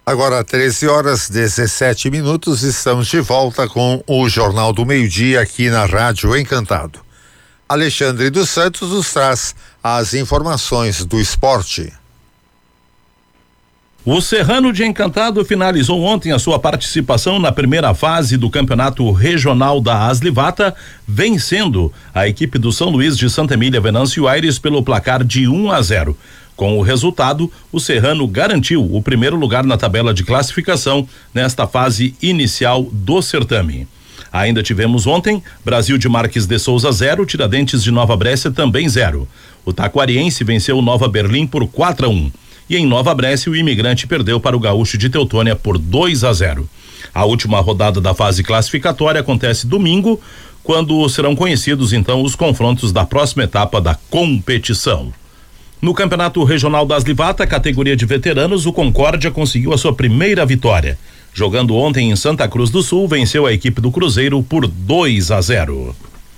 Agora 13h17, estamos de volta com o Jornal do Meio-Dia aqui na Rádio Encantado. Alexandre dos Santos nos traz as informações do esporte. O Serrano de Encantado finalizou ontem a sua participação na primeira fase do Campeonato Regional da Aslivata, vencendo a equipe do São Luís de Santa Emília Venâncio Aires pelo placar de 1-0. Com o resultado, o Serrano garantiu o primeiro lugar na tabela de classificação nesta fase inicial do certame. Ainda tivemos ontem Brasil de Marques de Souza 0, Tiradentes de Nova Brécia também 0. O Taquariense venceu o Nova Berlim por 4-1. E em Nova Brécia o Imigrante perdeu para o Gaúcho de Teutônia por 2-0. A última rodada da fase classificatória acontece domingo, quando serão conhecidos então os confrontos da próxima etapa da competição. No Campeonato Regional da Aslivata, categoria de veteranos, o Concórdia conseguiu a sua primeira vitória. Jogando ontem em Santa Cruz do Sul, venceu a equipe do Cruzeiro por 2-0.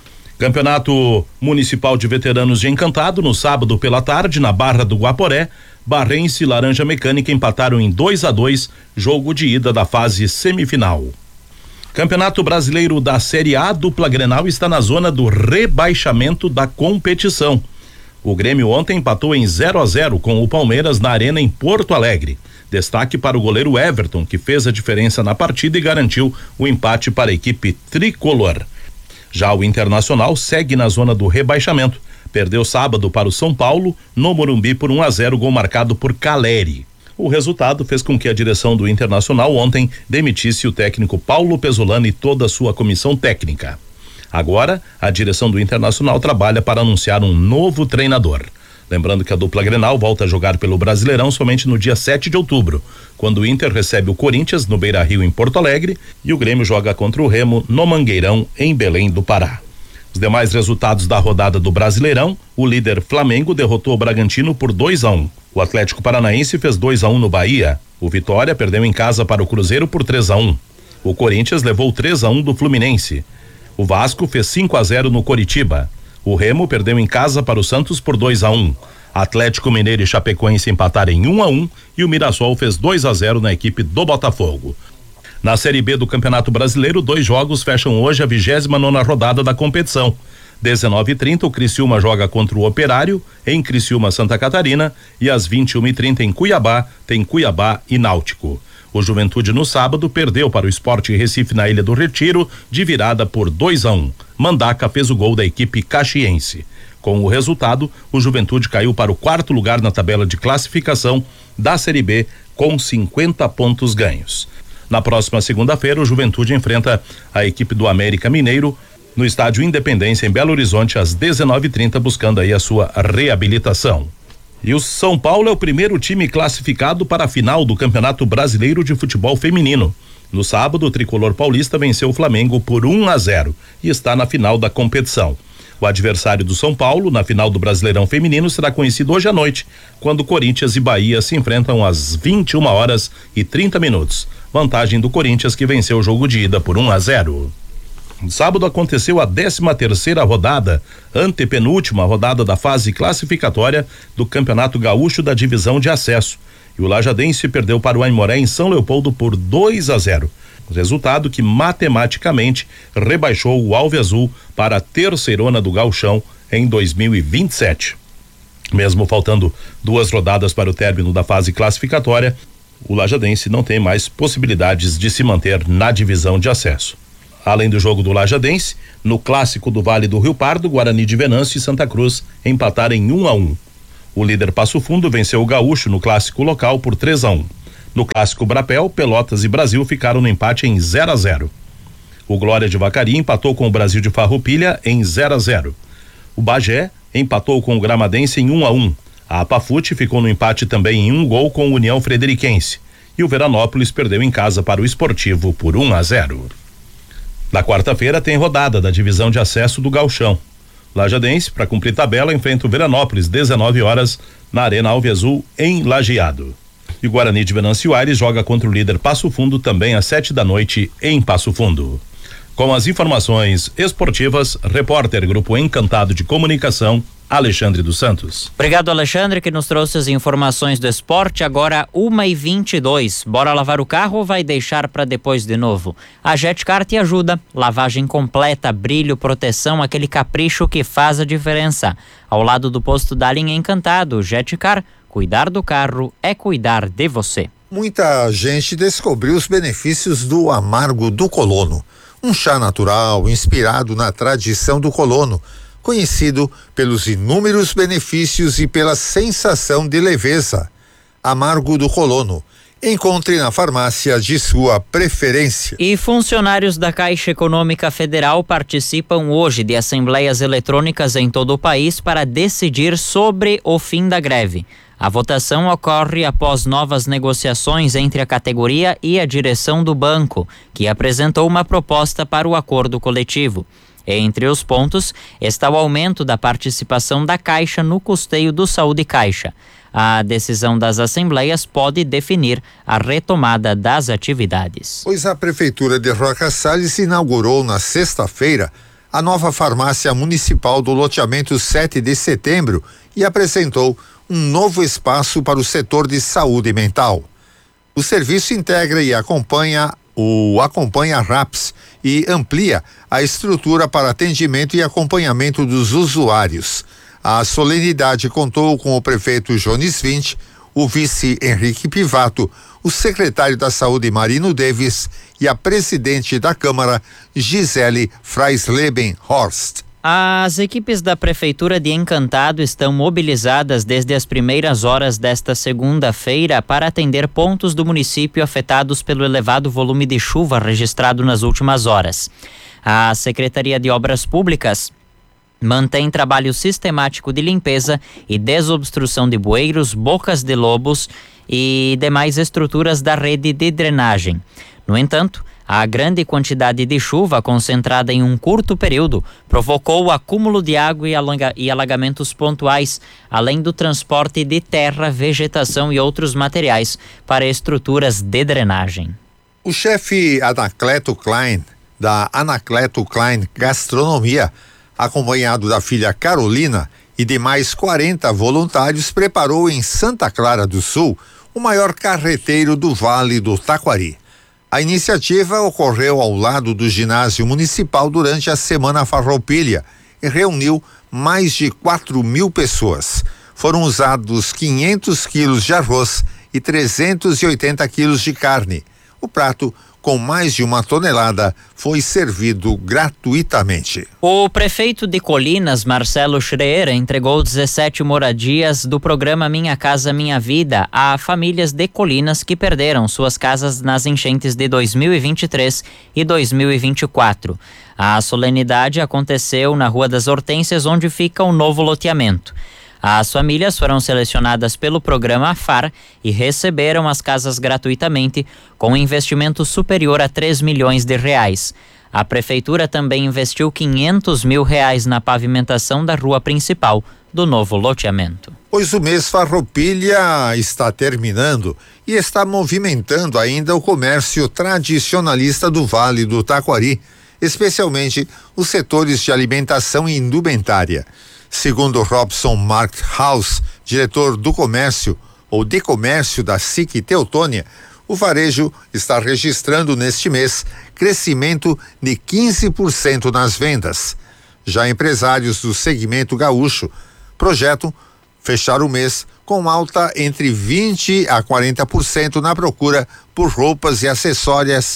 Campeonato Municipal de Veteranos de Encantado, no sábado pela tarde, na Barra do Guaporé, Barrense e Laranja Mecânica empataram em 2-2, jogo de ida da fase semifinal. Campeonato Brasileiro da Série A, dupla Grenal está na zona do rebaixamento da competição. O Grêmio ontem empatou em 0-0 com o Palmeiras na Arena em Porto Alegre. Destaque para o goleiro Everton, que fez a diferença na partida e garantiu o empate para a equipe tricolor. Já o Internacional segue na zona do rebaixamento. Perdeu sábado para o São Paulo, no Morumbi por 1-0, gol marcado por Caleri. O resultado fez com que a direção do Internacional ontem demitisse o técnico Paulo Pesolano e toda a sua comissão técnica. Agora, a direção do Internacional trabalha para anunciar um novo treinador. Lembrando que a dupla Grenal volta a jogar pelo Brasileirão somente no dia 7 de outubro, quando o Inter recebe o Corinthians no Beira-Rio em Porto Alegre e o Grêmio joga contra o Remo no Mangueirão em Belém do Pará. Os demais resultados da rodada do Brasileirão: o líder Flamengo derrotou o Bragantino por 2-1. O Atlético Paranaense fez 2-1 no Bahia. O Vitória perdeu em casa para o Cruzeiro por 3-1. O Corinthians levou 3-1 do Fluminense. O Vasco fez 5-0 no Coritiba. O Remo perdeu em casa para o Santos por 2-1. Atlético Mineiro e Chapecoense empataram em 1-1 e o Mirassol fez 2-0 na equipe do Botafogo. Na Série B do Campeonato Brasileiro, 2 jogos fecham hoje a 29ª rodada da competição. 19h30 o Criciúma joga contra o Operário em Criciúma, Santa Catarina, e às 21h30 em Cuiabá tem Cuiabá e Náutico. O Juventude no sábado perdeu para o Sport Recife na Ilha do Retiro de virada por 2-1. Mandaca fez o gol da equipe caxiense. Com o resultado, o Juventude caiu para o 4º lugar na tabela de classificação da Série B com 50 pontos ganhos. Na próxima segunda-feira, o Juventude enfrenta a equipe do América Mineiro no Estádio Independência em Belo Horizonte às 19h30, buscando aí a sua reabilitação. E o São Paulo é o primeiro time classificado para a final do Campeonato Brasileiro de Futebol Feminino. No sábado, o tricolor paulista venceu o Flamengo por 1-0 e está na final da competição. O adversário do São Paulo na final do Brasileirão Feminino será conhecido hoje à noite, quando Corinthians e Bahia se enfrentam às 21h30. Vantagem do Corinthians, que venceu o jogo de ida por 1-0. Sábado aconteceu a 13ª rodada, antepenúltima rodada da fase classificatória do Campeonato Gaúcho da Divisão de Acesso. E o Lajadense perdeu para o Aimoré em São Leopoldo por 2-0. Resultado que matematicamente rebaixou o Alviazul para a terceirona do Gauchão em 2027. Mesmo faltando 2 rodadas para o término da fase classificatória, o Lajadense não tem mais possibilidades de se manter na divisão de acesso. Além do jogo do Lajadense, no clássico do Vale do Rio Pardo, Guarani de Venâncio e Santa Cruz empataram em 1-1. O líder Passo Fundo venceu o Gaúcho no clássico local por 3-1. No clássico Brapel, Pelotas e Brasil ficaram no empate em 0-0. O Glória de Vacaria empatou com o Brasil de Farroupilha em 0-0. O Bagé empatou com o Gramadense em 1-1. A Apafute ficou no empate também em 1 gol com o União Frederiquense. E o Veranópolis perdeu em casa para o Esportivo por 1-0. Na quarta-feira tem rodada da divisão de acesso do Gauchão. Lajadense, para cumprir tabela, enfrenta o Veranópolis 19h na Arena Alviazul em Lajeado. E o Guarani de Venâncio Aires joga contra o líder Passo Fundo também às 19h em Passo Fundo. Com as informações esportivas, repórter Grupo Encantado de Comunicação, Alexandre dos Santos. Obrigado, Alexandre, que nos trouxe as informações do esporte. Agora 1h22. Bora lavar o carro ou vai deixar para depois de novo? A Jetcar te ajuda. Lavagem completa, brilho, proteção, aquele capricho que faz a diferença. Ao lado do posto da linha Encantado, Jetcar, cuidar do carro é cuidar de você. Muita gente descobriu os benefícios do amargo do colono. Um chá natural inspirado na tradição do colono, conhecido pelos inúmeros benefícios e pela sensação de leveza. Amargo do colono. Encontre na farmácia de sua preferência. E funcionários da Caixa Econômica Federal participam hoje de assembleias eletrônicas em todo o país para decidir sobre o fim da greve. A votação ocorre após novas negociações entre a categoria e a direção do banco, que apresentou uma proposta para o acordo coletivo. Entre os pontos está o aumento da participação da Caixa no custeio do Saúde Caixa. A decisão das assembleias pode definir a retomada das atividades. Pois a Prefeitura de Roca Salles inaugurou na sexta-feira a nova farmácia municipal do loteamento 7 de setembro e apresentou um novo espaço para o setor de saúde mental. O serviço integra e acompanha RAPS e amplia a estrutura para atendimento e acompanhamento dos usuários. A solenidade contou com o prefeito Jones Vint, o vice Henrique Pivato, o secretário da Saúde Marino Davis e a presidente da Câmara Gisele Freisleben Horst. As equipes da Prefeitura de Encantado estão mobilizadas desde as primeiras horas desta segunda-feira para atender pontos do município afetados pelo elevado volume de chuva registrado nas últimas horas. A Secretaria de Obras Públicas mantém trabalho sistemático de limpeza e desobstrução de bueiros, bocas de lobos e demais estruturas da rede de drenagem. No entanto, a grande quantidade de chuva concentrada em um curto período provocou o acúmulo de água e alagamentos pontuais, além do transporte de terra, vegetação e outros materiais para estruturas de drenagem. O chefe Anacleto Klein, da Anacleto Klein Gastronomia, acompanhado da filha Carolina e de mais 40 voluntários, preparou em Santa Clara do Sul o maior carreteiro do Vale do Taquari. A iniciativa ocorreu ao lado do ginásio municipal durante a Semana Farroupilha e reuniu mais de 4.000 pessoas. Foram usados 500 quilos de arroz e 380 quilos de carne. O prato, com mais de 1 tonelada, foi servido gratuitamente. O prefeito de Colinas, Marcelo Schreer, entregou 17 moradias do programa Minha Casa Minha Vida a famílias de Colinas que perderam suas casas nas enchentes de 2023 e 2024. A solenidade aconteceu na Rua das Hortênsias, onde fica o novo loteamento. As famílias foram selecionadas pelo programa AFAR e receberam as casas gratuitamente, com um investimento superior a 3 milhões de reais. A prefeitura também investiu 500 mil reais na pavimentação da rua principal do novo loteamento. Pois o mês Farroupilha está terminando e está movimentando ainda o comércio tradicionalista do Vale do Taquari, especialmente os setores de alimentação e indumentária. Segundo Robson Markhaus, diretor do comércio ou de comércio da SIC Teutônia, o varejo está registrando neste mês crescimento de 15% nas vendas. Já empresários do segmento gaúcho projetam fechar o mês com alta entre 20% a 40% na procura por roupas e acessórios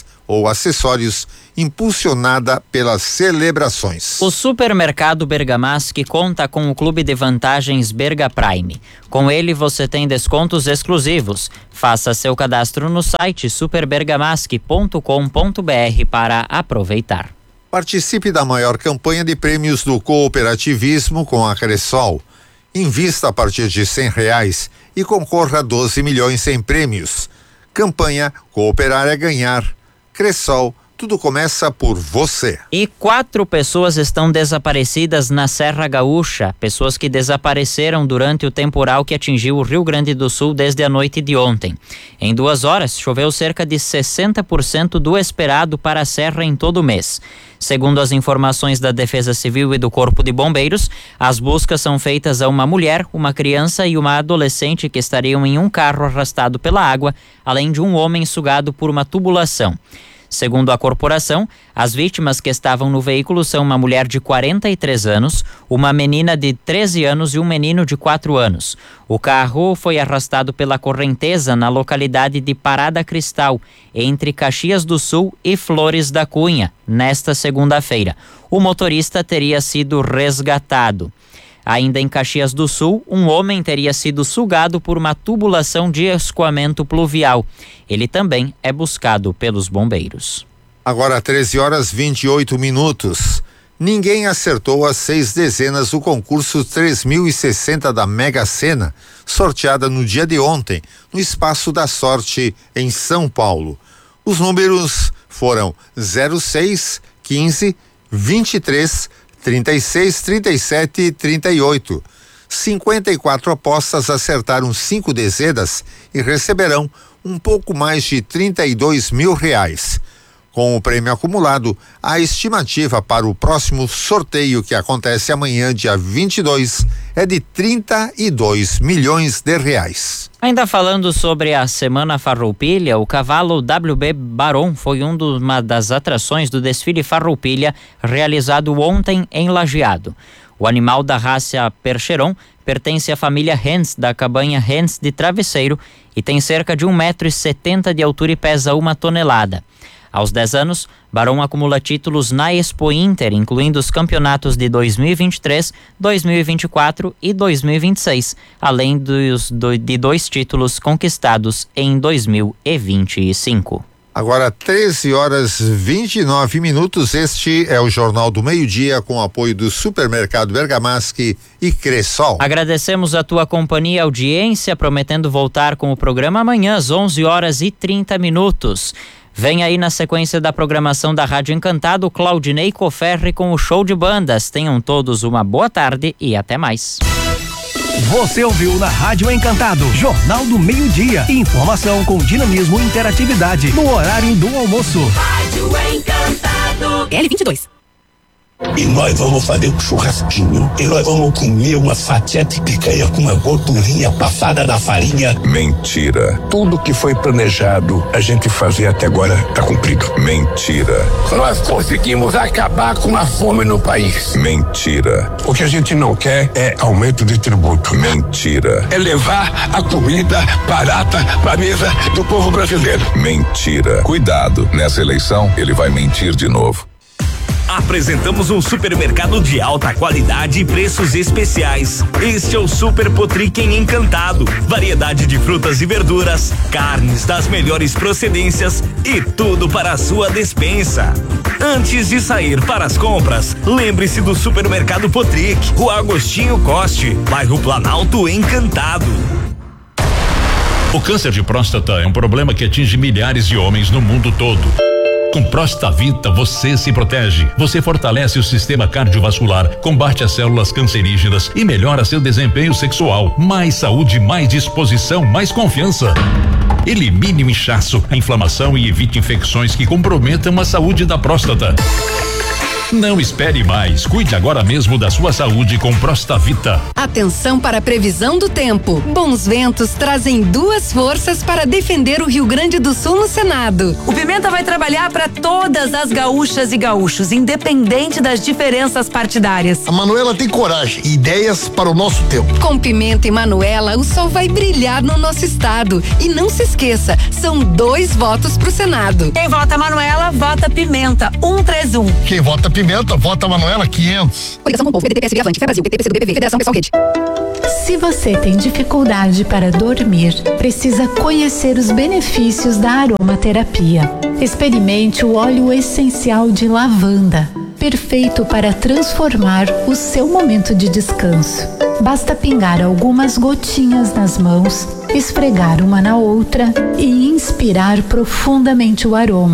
impulsionada pelas celebrações. O supermercado Bergamasque conta com o clube de vantagens Berga Prime. Com ele você tem descontos exclusivos. Faça seu cadastro no site superbergamasque.com.br para aproveitar. Participe da maior campanha de prêmios do cooperativismo com a Cressol. Invista a partir de R$100 e concorra a 12 milhões em prêmios. Campanha Cooperar é Ganhar. Cressol, Tudo começa por você. E 4 pessoas estão desaparecidas na Serra Gaúcha. Pessoas que desapareceram durante o temporal que atingiu o Rio Grande do Sul desde a noite de ontem. Em 2 horas, choveu cerca de 60% do esperado para a Serra em todo o mês. Segundo as informações da Defesa Civil e do Corpo de Bombeiros, as buscas são feitas a uma mulher, uma criança e uma adolescente que estariam em um carro arrastado pela água, além de um homem sugado por uma tubulação. Segundo a corporação, as vítimas que estavam no veículo são uma mulher de 43 anos, uma menina de 13 anos e um menino de 4 anos. O carro foi arrastado pela correnteza na localidade de Parada Cristal, entre Caxias do Sul e Flores da Cunha, nesta segunda-feira. O motorista teria sido resgatado. Ainda em Caxias do Sul, um homem teria sido sugado por uma tubulação de escoamento pluvial. Ele também é buscado pelos bombeiros. Agora 13h28. Ninguém acertou as 6 dezenas do concurso 3060 da Mega Sena, sorteada no dia de ontem, no Espaço da Sorte, em São Paulo. Os números foram 06, 15, 23, 36, 37 e 38. 54 apostas acertaram 5 dezenas e receberão um pouco mais de R$32 mil. Com o prêmio acumulado, a estimativa para o próximo sorteio, que acontece amanhã, dia 22, é de R$32 milhões. Ainda falando sobre a Semana Farroupilha, o cavalo WB Baron foi uma das atrações do desfile Farroupilha realizado ontem em Lajeado. O animal da raça Percheron pertence à família Hens, da cabanha Hens de Travesseiro, e tem cerca de 1,70 m de altura e pesa 1 tonelada. Aos 10 anos, Barão acumula títulos na Expo Inter, incluindo os campeonatos de 2023, 2024 e 2026, além de 2 títulos conquistados em 2025. Agora 13h29. Este é o Jornal do Meio-Dia, com apoio do Supermercado Bergamasque e Cressol. Agradecemos a tua companhia e audiência, prometendo voltar com o programa amanhã às 11h30. Vem aí na sequência da programação da Rádio Encantado, Claudinei Coferri com o show de bandas. Tenham todos uma boa tarde e até mais. Você ouviu na Rádio Encantado, Jornal do Meio-Dia. Informação com dinamismo e interatividade no horário do almoço. Rádio Encantado. L22. E nós vamos fazer um churrasquinho. E nós vamos comer uma fatia de picanha com uma gordurinha passada na farinha. Mentira. Tudo que foi planejado a gente fazer até agora tá cumprido. Mentira. Nós conseguimos acabar com a fome no país. Mentira. O que a gente não quer é aumento de tributo. Mentira. É levar a comida barata pra mesa do povo brasileiro. Mentira. Cuidado, nessa eleição ele vai mentir de novo. Apresentamos um supermercado de alta qualidade e preços especiais. Este é o Super Potriquem Encantado. Variedade de frutas e verduras, carnes das melhores procedências e tudo para a sua despensa. Antes de sair para as compras, lembre-se do Supermercado Potric, Rua Agostinho Coste, bairro Planalto Encantado. O câncer de próstata é um problema que atinge milhares de homens no mundo todo. Com Prostavita você se protege. Você fortalece o sistema cardiovascular, combate as células cancerígenas e melhora seu desempenho sexual. Mais saúde, mais disposição, mais confiança. Elimine o inchaço, a inflamação e evite infecções que comprometam a saúde da próstata. Não espere mais. Cuide agora mesmo da sua saúde com Prostavita. Atenção para a previsão do tempo. Bons ventos trazem 2 forças para defender o Rio Grande do Sul no Senado. O Pimenta vai trabalhar para todas as gaúchas e gaúchos, independente das diferenças partidárias. A Manuela tem coragem e ideias para o nosso tempo. Com Pimenta e Manuela, o sol vai brilhar no nosso estado. E não se esqueça, são 2 votos pro Senado. Quem vota Manuela, vota Pimenta, 131. Quem vota Pimenta, vota Manuela, 500. Coligação com o povo, PDT, PSB, Avante, Fé Brasil, PT, PCdoB, PV, Federação Pessoal Rede. Se você tem dificuldade para dormir, precisa conhecer os benefícios da aromaterapia. Experimente o óleo essencial de lavanda, perfeito para transformar o seu momento de descanso. Basta pingar algumas gotinhas nas mãos, esfregar uma na outra e inspirar profundamente o aroma.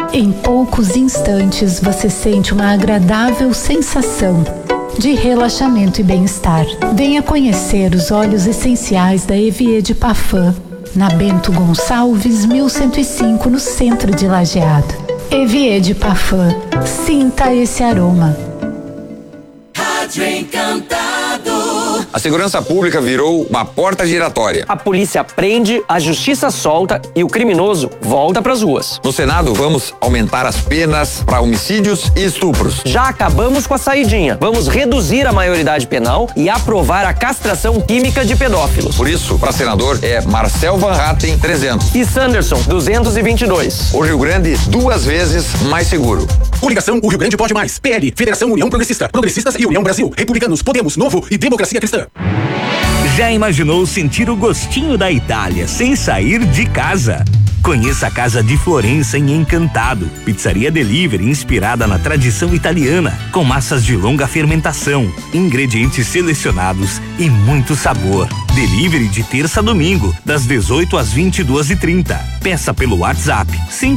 Em poucos instantes você sente uma agradável sensação de relaxamento e bem-estar. Venha conhecer os óleos essenciais da Evier de Parfum, na Bento Gonçalves, 1105, no centro de Lajeado. Evier de Parfum, sinta esse aroma. Rádio Encantado. A segurança pública virou uma porta giratória. A polícia prende, a justiça solta e o criminoso volta pras ruas. No Senado, vamos aumentar as penas para homicídios e estupros. Já acabamos com a saidinha. Vamos reduzir a maioridade penal e aprovar a castração química de pedófilos. Por isso, para senador é Marcel Van Hatten, 300. E Sanderson, 222. O Rio Grande, 2 vezes mais seguro. Coligação O Rio Grande Pode Mais. PL, Federação União Progressista, Progressistas e União Brasil. Republicanos, Podemos, Novo e Democracia Cristã. Já imaginou sentir o gostinho da Itália sem sair de casa? Conheça a Casa de Florença em Encantado, pizzaria delivery inspirada na tradição italiana, com massas de longa fermentação, ingredientes selecionados e muito sabor. Delivery de terça a domingo, das 18 às 22h30. Peça pelo WhatsApp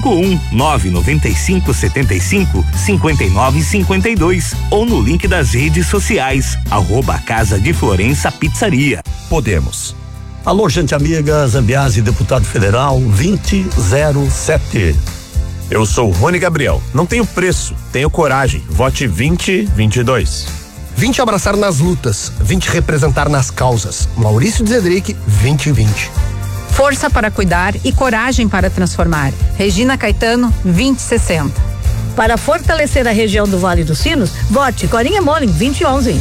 51995755952 ou no link das redes sociais @Casa de Florença Pizzaria. Podemos. Alô, gente amiga, Zambiase, deputado federal 2007. Eu sou Rony Gabriel. Não tenho preço, tenho coragem. Vote 2022. 20 abraçar nas lutas, 20 representar nas causas. Maurício Zedric, 2020. Força para cuidar e coragem para transformar. Regina Caetano, 2060. Para fortalecer a região do Vale dos Sinos, vote Corinha Molling, 2011.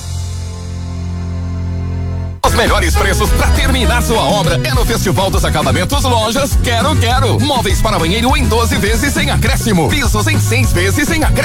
Os melhores preços para terminar sua obra é no Festival dos Acabamentos Lojas Quero Quero. Móveis para banheiro em 12 vezes sem acréscimo. Pisos em 6 vezes sem acréscimo.